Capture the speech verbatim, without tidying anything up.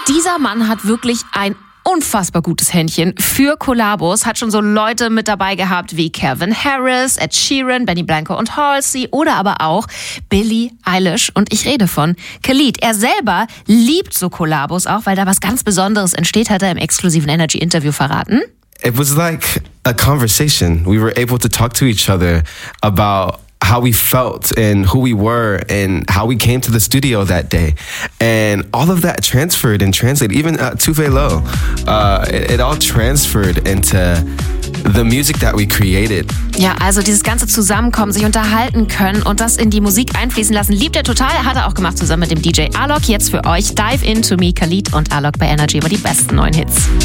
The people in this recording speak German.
Dieser Mann hat wirklich ein unfassbar gutes Händchen für Kollabos, hat schon so Leute mit dabei gehabt wie Calvin Harris, Ed Sheeran, Benny Blanco und Halsey oder aber auch Billie Eilish. Und ich rede von Khalid. Er selber liebt so Kollabos auch, weil da was ganz Besonderes entsteht, hat er im exklusiven Energy-Interview verraten. It was like a conversation. We were able to talk to each other about how we felt and who we were and how we came to the studio that day. And all of that transferred and translated, even uh, Tufé Lo, uh, it, it all transferred into the music that we created. Ja, also dieses ganze Zusammenkommen, sich unterhalten können und das in die Musik einfließen lassen, liebt er total. Hat er auch gemacht zusammen mit dem D J Alok. Jetzt für euch Dive Into Me, Khalid und Alok bei Energy über die besten neuen Hits.